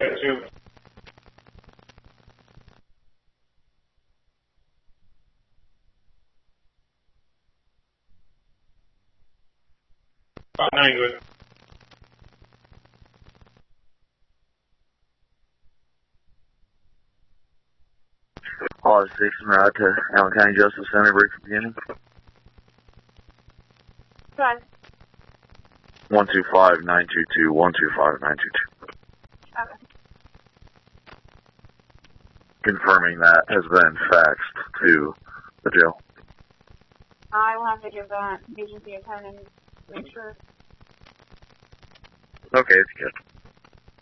2. About 9 good. All 6 en route to Allen County Justice Center, break for beginning. 125-922, 125-922. Okay. Confirming that has been faxed to the jail. I will have to give that agency a 10 and make sure. Okay, it's good.